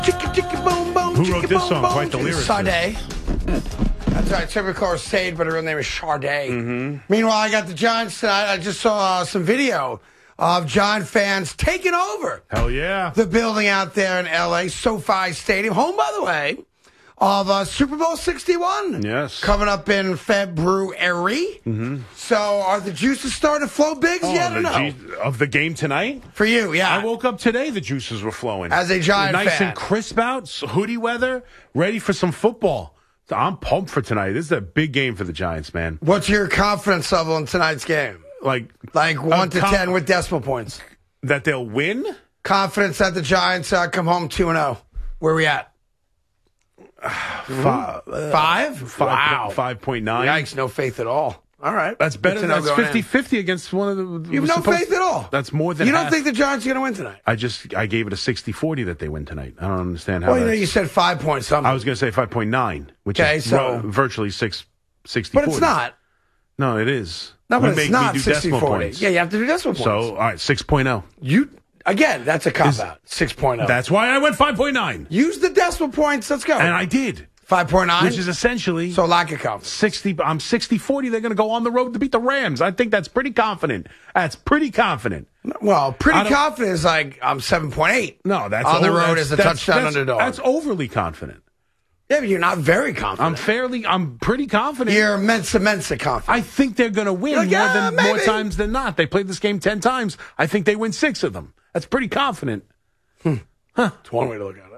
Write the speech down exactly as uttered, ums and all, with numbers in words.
Chicka, chicka, boom, boom. Who chicka, wrote this boom, song? boom. Quite the lyricist. Sade. That's right. Typically call her Sade, but her real name is Sade. Mm-hmm. Meanwhile, I got the Giants tonight. I just saw uh, some video of Giant fans taking over Hell yeah. the building out there in L A, SoFi Stadium. Home, by the way, of uh, Super Bowl sixty-one. Yes. Coming up in February. Mm-hmm. So are the juices starting to flow bigs Oh, yet or the no? G- of the game tonight? For you, yeah. I woke up today, the juices were flowing. As a Giant nice fan. and crisp out, hoodie weather, ready for some football. So I'm pumped for tonight. This is a big game for the Giants, man. What's your confidence level in tonight's game? Like, Like one uh, to com- ten with decimal points. that they'll win? Confidence that the Giants uh, come home two and zero. Where we at? Five. Five? Five Wow. point- five point nine. Yikes, no faith at all. All right. That's better. Good to know That's going in. fifty-fifty against one of the. You have no supposed- faith at all. That's more than You don't half. think the Giants are going to win tonight? I just I gave it a sixty forty that they win tonight. I don't understand how. Well, you know, that's- you said five point something. I was going to say five point nine, which Okay, is so- ro- virtually six sixty. but it's not. No, it is. No, You but it's make me not do sixty decimal forty. points. Yeah, you have to do decimal points. So all right, six point oh. you again, that's a cop Is- out. six point oh. That's why I went five point nine, Use the decimal points. Let's go. and I did, five point nine. which is essentially So lack of confidence. sixty. I'm sixty forty. They're going to go on the road to beat the Rams. I think that's pretty confident. That's pretty confident. Well, pretty I don't- confident is like I'm seven point eight. No, that's on the over- road that's- as a that's- touchdown that's- underdog. That's overly confident. Yeah, but you're not very confident. I'm fairly. I'm pretty confident. You're mensa mensa confident. I think they're going to win Like, more yeah, than more maybe. times than not. They played this game ten times. I think they win six of them. That's pretty confident. It's one way to look at it.